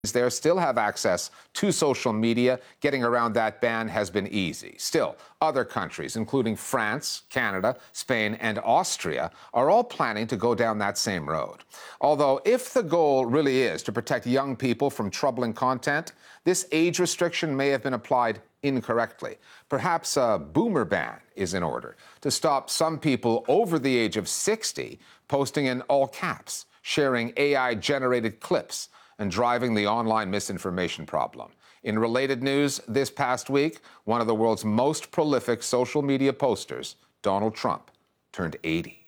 there still have access to social media. Getting around that ban has been easy. Still, other countries, including France, Canada, Spain, and Austria, are all planning to go down that same road. Although, if the goal really is to protect young people from troubling content, this age restriction may have been applied incorrectly. Perhaps a boomer ban is in order to stop some people over the age of 60 posting in all caps, sharing AI-generated clips, and driving the online misinformation problem. In related news, this past week, one of the world's most prolific social media posters, Donald Trump, turned 80.